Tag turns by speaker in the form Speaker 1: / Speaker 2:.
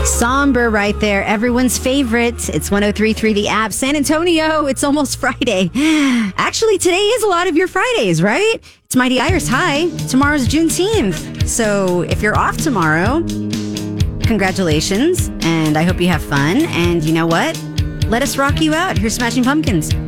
Speaker 1: Somber right there. Everyone's favorite. It's 103.3 The App. San Antonio, it's almost Friday. Actually, today is a lot of your Fridays, right? It's Mighty Iris. Hi. Tomorrow's Juneteenth. So if you're off tomorrow, congratulations. And I hope you have fun. And you know what? Let us rock you out. Here's Smashing Pumpkins.